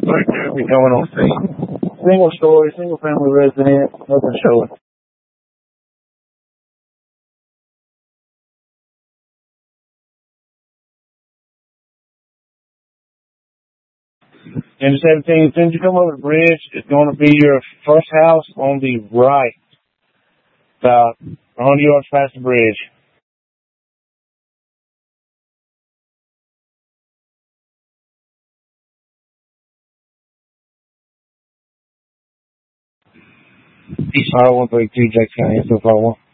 We coming on scene. Single story, single family residence, nothing showing. And 17, as soon as you come over the bridge, it's going to be your first house on the right, about 100 yards past the bridge. East 132, Jackson County, 251.